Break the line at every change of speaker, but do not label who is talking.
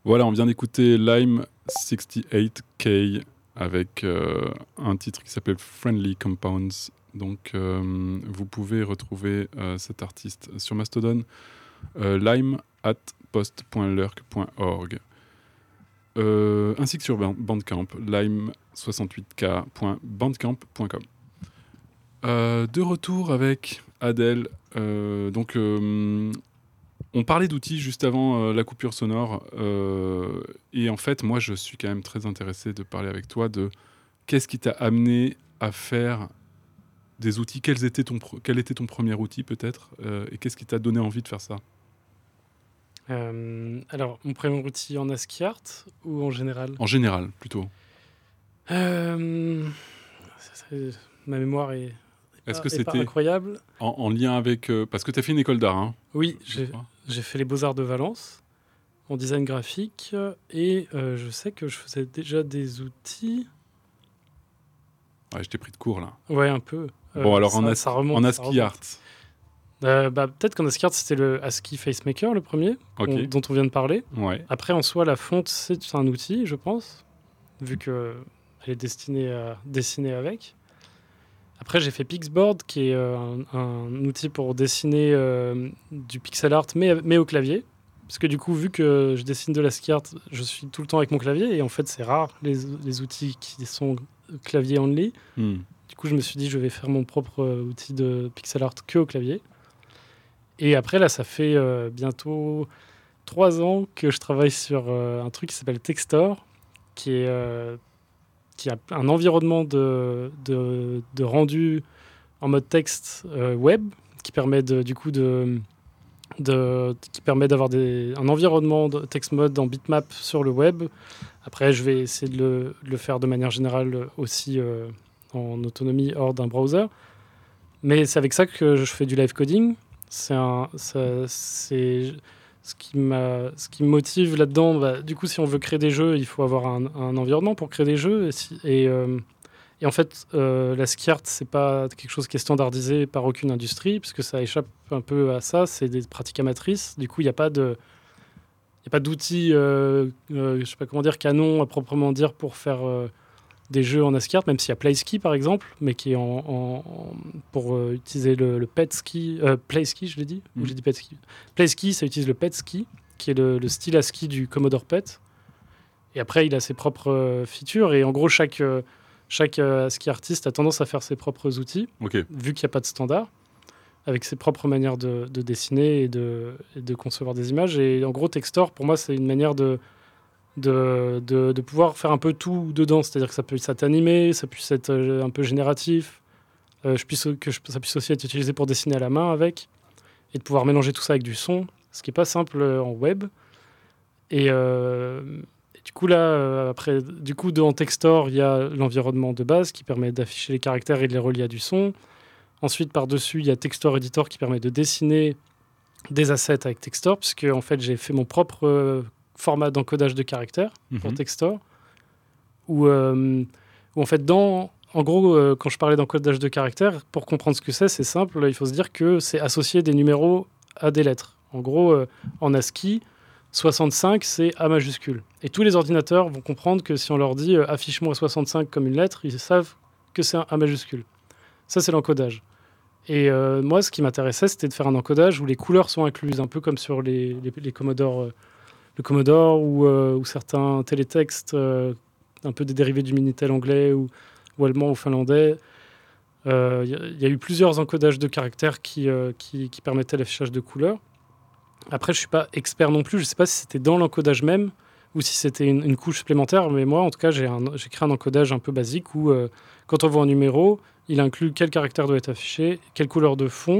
Voilà, on vient d'écouter Lime 68K avec un titre qui s'appelle Friendly Compounds. Donc, vous pouvez retrouver cet artiste sur Mastodon, lime@post.lurk.org, ainsi que sur Bandcamp, lime68k.bandcamp.com. De retour avec Adèle. On parlait d'outils juste avant la coupure sonore. Et en fait, moi, je suis quand même très intéressé de parler avec toi de qu'est-ce qui t'a amené à faire des outils. Quel était ton premier outil, peut-être, et qu'est-ce qui t'a donné envie de faire ça?
Alors, mon premier outil en ASCII Art ou en général?
En général, plutôt.
Ma mémoire est
Est-ce que
pas
c'était
incroyable.
en lien avec... parce que tu as fait une école d'art, hein?
Oui, j'ai fait les Beaux-Arts de Valence en design graphique et je sais que je faisais déjà des outils.
Ouais, je t'ai pris de court, là.
Ouais, un peu.
Bon, alors
ça remonte.
en ASCII Art.
Peut-être qu'en ASCII Art, c'était le ASCII FaceMaker, le premier,
Ok.
dont on vient de parler.
Ouais.
Après, en soi, la fonte, c'est un outil, je pense, vu qu'elle est destinée à dessiner avec. Après, j'ai fait Pixboard, qui est un outil pour dessiner du pixel art, mais au clavier. Parce que du coup, vu que je dessine de l'ASCII art, je suis tout le temps avec mon clavier. Et en fait, c'est rare, les outils qui sont clavier only. Du coup, je me suis dit, je vais faire mon propre outil de pixel art que au clavier. Et après, là, ça fait bientôt 3 ans que je travaille sur un truc qui s'appelle Textor, qui a un environnement de rendu en mode texte web, qui permet qui permet d'avoir un environnement de text mode en bitmap sur le web. Après, je vais essayer de le faire de manière générale aussi en autonomie hors d'un browser. Mais c'est avec ça que je fais du live coding. C'est ce qui me motive là-dedans. Du coup, si on veut créer des jeux, il faut avoir un environnement pour créer des jeux. Et en fait, l'ASCII Art, c'est pas quelque chose qui est standardisé par aucune industrie, puisque ça échappe un peu à ça. C'est des pratiques amatrices. Du coup, il n'y a pas d'outils, je sais pas comment dire, canon à proprement dire pour faire des jeux en ASCII Art, même s'il y a PlaySki par exemple, mais qui est pour utiliser le PetSki, PlaySki, je l'ai dit, ou j'ai dit PetSki. PlaySki, ça utilise le PetSki, qui est le style ASCII du Commodore PET. Et après, il a ses propres features. Et en gros, chaque ASCII artiste a tendance à faire ses propres outils, vu qu'il n'y a pas de standard, avec ses propres manières de dessiner et de concevoir des images. Et en gros, Textor, pour moi, c'est une manière de pouvoir faire un peu tout dedans. C'est-à-dire que ça puisse être animé, ça puisse être un peu génératif, ça puisse aussi être utilisé pour dessiner à la main avec, et de pouvoir mélanger tout ça avec du son, ce qui n'est pas simple en web. Et du coup, là, après, dans Textor, il y a l'environnement de base qui permet d'afficher les caractères et de les relier à du son. Ensuite, par-dessus, il y a Textor Editor qui permet de dessiner des assets avec Textor, puisque en fait, j'ai fait mon propre format d'encodage de caractères pour Textor, où en fait, en gros, quand je parlais d'encodage de caractères, pour comprendre ce que c'est simple, il faut se dire que c'est associer des numéros à des lettres. En gros, en ASCII, 65, c'est A majuscule. Et tous les ordinateurs vont comprendre que si on leur dit affiche-moi 65 comme une lettre, ils savent que c'est un A majuscule. Ça, c'est l'encodage. Et moi, ce qui m'intéressait, c'était de faire un encodage où les couleurs sont incluses, un peu comme sur les Commodore, le Commodore ou certains télétextes, un peu des dérivés du Minitel anglais ou allemand ou finlandais. Il y a eu plusieurs encodages de caractères qui permettaient l'affichage de couleurs. Après, je ne suis pas expert non plus. Je ne sais pas si c'était dans l'encodage même ou si c'était une couche supplémentaire. Mais moi, en tout cas, j'ai créé un encodage un peu basique où, quand on voit un numéro, il inclut quel caractère doit être affiché, quelle couleur de fond